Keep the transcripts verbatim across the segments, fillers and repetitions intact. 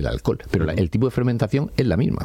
el alcohol, pero la, el tipo de fermentación es la misma.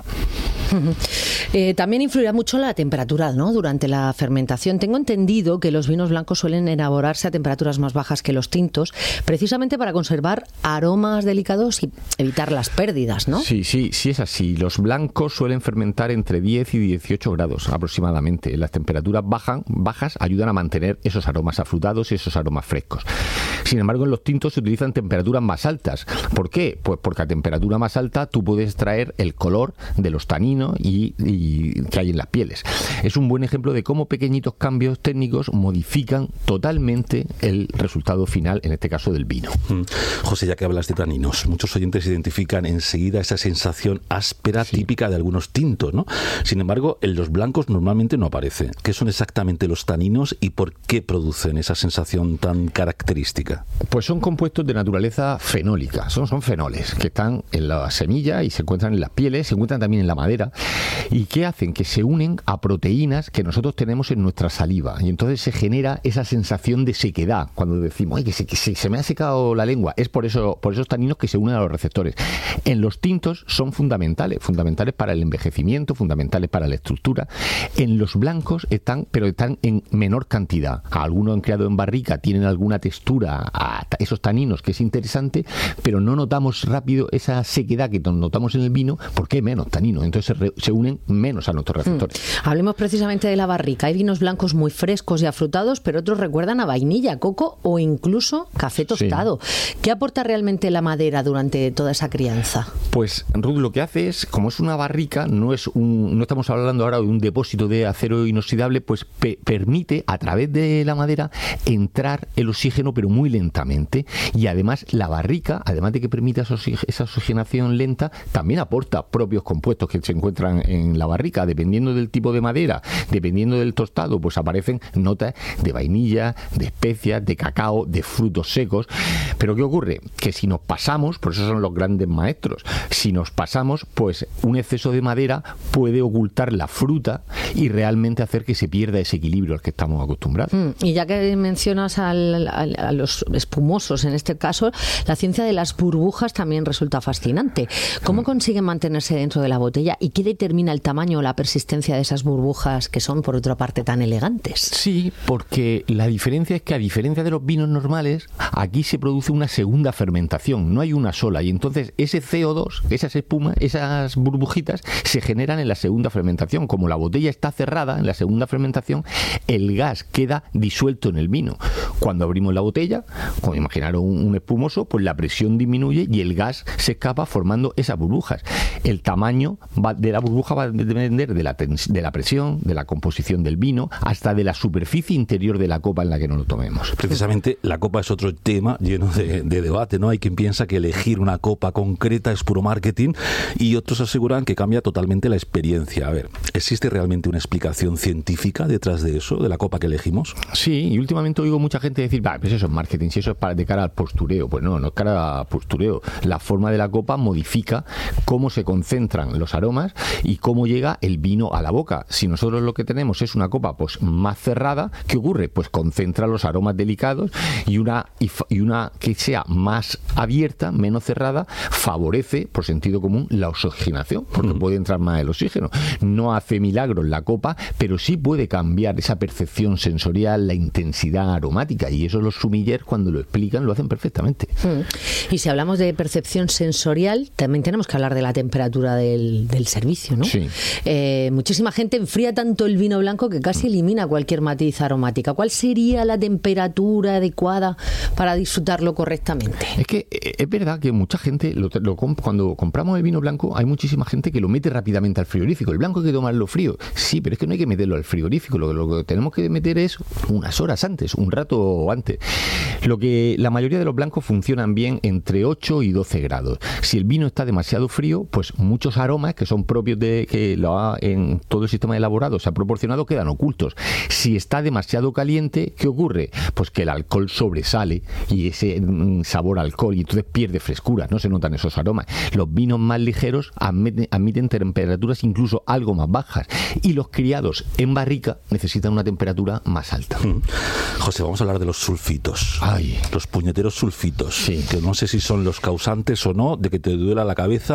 Eh, también influirá mucho la temperatura, ¿no?, durante la fermentación. Tengo entendido que los vinos blancos suelen elaborarse a temperaturas más bajas que los tintos, precisamente para conservar aromas delicados y evitar las pérdidas, ¿no? Sí, sí, sí es así. Los blancos suelen fermentar entre diez y dieciocho grados aproximadamente. Las temperaturas bajan, bajas ayudan a mantener esos aromas afrutados y esos aromas frescos. Sin embargo, en los tintos se utilizan temperaturas más altas. ¿Por qué? Pues porque a temperatura más alta tú puedes extraer el color de los taninos y, y que hay en las pieles. Es un buen ejemplo de cómo pequeñitos cambios técnicos modifican totalmente el resultado final, en este caso del vino. Mm. José, ya que hablas de taninos, muchos oyentes identifican enseguida esa sensación áspera, sí, típica de algunos tintos, ¿no? Sin embargo, en los blancos normalmente no aparece. ¿Qué son exactamente los taninos y por qué producen esa sensación tan característica? Pues son compuestos de naturaleza fenólica, son, son fenoles que están en la semilla y se encuentran en las pieles, se encuentran también en la madera, y que hacen que se unen a proteínas que nosotros tenemos en nuestra saliva, y entonces se genera esa sensación de sequedad cuando decimos, ay, que se, que se, se me ha secado la lengua. Es por eso, por esos taninos que se unen a los receptores. En los tintos son fundamentales, fundamentales para el envejecimiento, fundamentales para la estructura. En los blancos están, pero están en menor cantidad. Algunos han creado en barrica, tienen alguna textura a esos taninos que es interesante, pero no notamos rápido esa sequedad que notamos en el vino porque hay menos taninos, entonces se, re, se unen menos a nuestros receptores. Mm. Hablemos precisamente de la barrica. Hay vinos blancos muy frescos y afrutados, pero otros recuerdan a vainilla, coco o incluso café tostado. Sí. ¿Qué aporta realmente la madera durante toda esa crianza? Pues, Ruth, lo que hace es, como es una barrica, no es un, no estamos hablando ahora de un depósito de acero inoxidable, pues pe- permite a través de la madera entrar el oxígeno, pero muy lentamente. Y además la barrica, además de que permite esa oxigenación lenta, también aporta propios compuestos que se encuentran en la barrica. Dependiendo del tipo de madera, dependiendo del tostado, pues aparecen notas de vainilla, de especias, de cacao, de frutos secos. Pero ¿qué ocurre? Que si nos pasamos, por eso son los grandes maestros, si nos pasamos, pues un exceso de madera puede ocultar la fruta y realmente hacer que se pierda ese equilibrio al que estamos acostumbrados. Mm, y ya que mencionas al, al, a los espumosos, en este caso, la ciencia de las burbujas también resulta fascinante. ¿Cómo consiguen mantenerse dentro de la botella y qué determina el tamaño o la persistencia de esas burbujas que son, por otra parte, tan elegantes? Sí, porque la diferencia es que, a diferencia de los vinos normales, aquí se produce una segunda fermentación, no hay una sola, y entonces ese C O dos, esas espumas, esas burbujitas, se generan en la segunda fermentación. Como la botella está cerrada en la segunda fermentación, el gas queda disuelto en el vino. Cuando abrimos la botella, como imaginaron un, un espumoso, pues la presión disminuye y el gas se escapa formando esas burbujas. El tamaño va, de la burbuja va a depender de la, tens- de la presión, de la composición del vino, hasta de la superficie interior de la copa en la que nos lo tomemos. Precisamente la copa es otro tema lleno de, de debate, ¿no? Hay quien piensa que elegir una copa concreta es puro marketing y otros aseguran que cambia totalmente la experiencia. A ver, ¿existe realmente una explicación científica detrás de eso, de la copa que elegimos? Sí, y últimamente oigo mucha gente decir, va, pues eso es marketing, si eso es para, de cara al postureo. Pues no, no es cara al postureo. La forma de la copa modifica cómo se concentran los aromas y cómo llega el vino a la boca. Si nosotros lo que tenemos es una copa pues más cerrada, ¿qué ocurre? Pues concentra los aromas delicados y una, y, y una que sea más abierta, menos cerrada, favorece, por sentido común, la oxigenación, porque mm. puede entrar más el oxígeno. No hace milagros la copa, pero sí puede cambiar esa percepción sensorial, la intensidad aromática, y eso los sommeliers, cuando lo explican, lo hacen perfectamente. Mm. Y si hablamos de percepción sensorial, también tenemos que hablar de la temperatura del, del servicio, ¿no? Sí. Eh, muchísima gente enfría tanto el vino blanco que casi elimina cualquier matiz aromática. ¿Cuál sería la temperatura adecuada para disfrutarlo correctamente? Es que es verdad que mucha gente, lo, lo, cuando compramos el vino blanco, hay muchísima gente que lo mete rápidamente al frigorífico. El blanco hay que tomarlo frío. Sí, pero es que no hay que meterlo al frigorífico. Lo, lo que tenemos que meter es unas horas antes, un rato antes. Lo que la mayoría de los blancos funcionan bien entre ocho y doce grados. Si el vino está demasiado frío, pues muchos aromas que son propios de que lo ha, en todo el sistema elaborado se ha proporcionado quedan ocultos. Si está demasiado caliente, ¿qué ocurre? Pues que el alcohol sobresale y ese mm, sabor a alcohol, y entonces pierde frescura, no se notan esos aromas. Los vinos más ligeros admiten, admiten temperaturas incluso algo más bajas, y los criados en barrica necesitan una temperatura más alta. Mm. José, vamos a hablar de los sulfitos. Ay. Los puñeteros sulfitos, sí. que no sé si son los causantes o no de que te duela la cabeza